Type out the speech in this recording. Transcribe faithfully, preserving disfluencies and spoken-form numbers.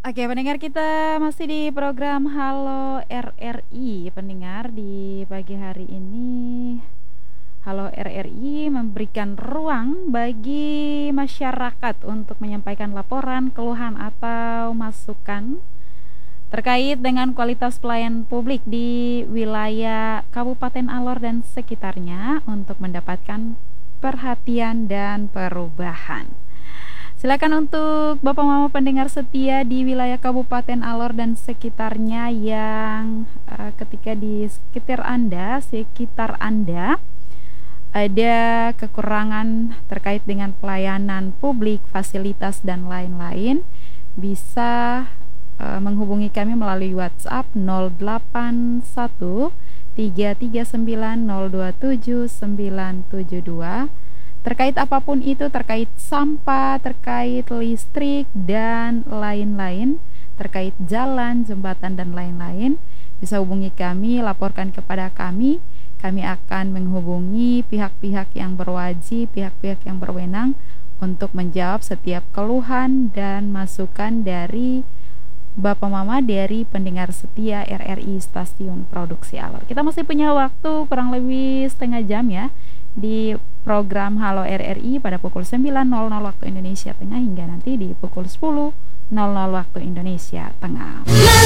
Oke, pendengar kita masih di program Halo R R I. Pendengar, di pagi hari ini Halo R R I memberikan ruang bagi masyarakat untuk menyampaikan laporan, keluhan atau masukan terkait dengan kualitas pelayan publik di wilayah Kabupaten Alor dan sekitarnya untuk mendapatkan perhatian dan perubahan. Silakan untuk Bapak Mama pendengar setia di wilayah Kabupaten Alor dan sekitarnya yang uh, ketika di sekitar Anda, sekitar Anda ada kekurangan terkait dengan pelayanan publik, fasilitas dan lain-lain, bisa uh, menghubungi kami melalui WhatsApp nol delapan satu tiga tiga sembilan nol dua tujuh sembilan tujuh dua. Terkait apapun itu, terkait sampah, terkait listrik, dan lain-lain, terkait jalan, jembatan, dan lain-lain, bisa hubungi kami, laporkan kepada kami. Kami akan menghubungi pihak-pihak yang berwajib, pihak-pihak yang berwenang untuk menjawab setiap keluhan dan masukan dari Bapak Mama dari pendengar setia R R I Stasiun Produksi Alor. Kita masih punya waktu kurang lebih setengah jam ya di program Halo R R I pada pukul sembilan nol nol waktu Indonesia Tengah hingga nanti di pukul sepuluh nol nol waktu Indonesia Tengah.